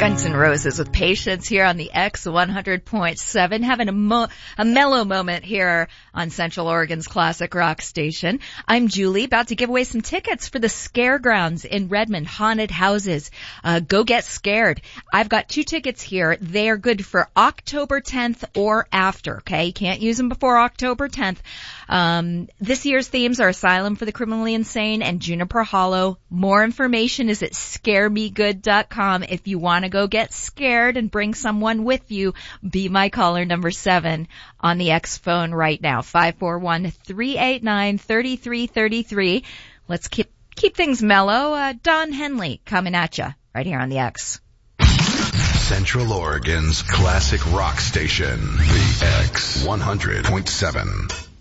Guns N' Roses with Patience here on the X100.7, having a mellow moment here on Central Oregon's classic rock station. I'm Julie, about to give away some tickets for the Scaregrounds in Redmond, haunted houses. Go get scared. I've got 2 tickets here. They are good for October 10th or after, okay? You can't use them before October 10th. This year's themes are Asylum for the Criminally Insane and Juniper Hollow. More information is at scaremegood.com. If you want to go get scared and bring someone with you, be my caller number 7 on the X phone right now, 541-389-3333. Let's keep things mellow. Don Henley coming at you right here on the X. Central Oregon's classic rock station, the X100.7.